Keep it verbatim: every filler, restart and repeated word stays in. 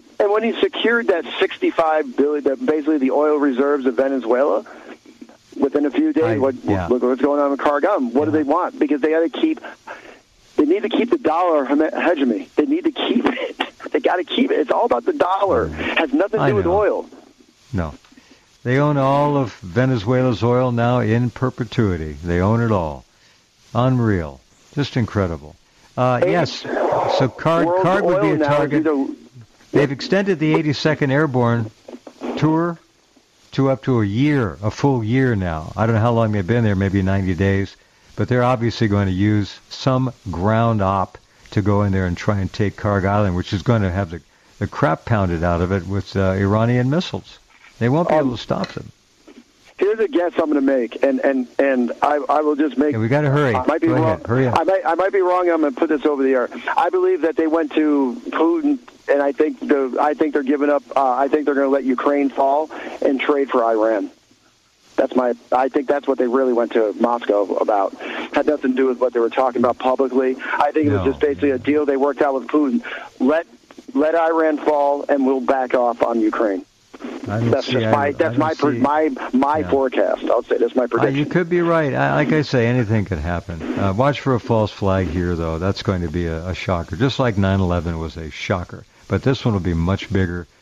Yep. And when he secured that sixty-five billion dollars, basically the oil reserves of Venezuela, within a few days, I, what, yeah. look what's going on with Cargum. What yeah. do they want? Because they got to keep, they need to keep the dollar hegemony. They need to keep it. They got to keep it. It's all about the dollar. It has nothing to do with oil. No. They own all of Venezuela's oil now in perpetuity. They own it all. Unreal. Just incredible. Uh, yes. So Card, Card would be a target. They've extended the eighty-second Airborne tour to up to a year, a full year now. I don't know how long they've been there, maybe ninety days. But they're obviously going to use some ground op to go in there and try and take Karg Island, which is going to have the, the crap pounded out of it with uh, Iranian missiles. They won't be um, able to stop them. Here's a guess I'm going to make, and and, and I, I will just make... Yeah, we got to hurry. I might be go wrong. Ahead. Hurry up. I might, I might be wrong, I'm going to put this over the air. I believe that they went to Putin, and I think the I think they're giving up... Uh, I think they're going to let Ukraine fall and trade for Iran. That's my. I think that's what they really went to Moscow about. Had nothing to do with what they were talking about publicly. I think it was no. just basically a deal they worked out with Putin. Let let Iran fall, and we'll back off on Ukraine. That's see, just I, my. That's my see, my my yeah. forecast. I'll say that's my prediction. Uh, you could be right. I, like I say, anything could happen. Uh, watch for a false flag here, though. That's going to be a, a shocker, just like nine eleven was a shocker. But this one will be much bigger.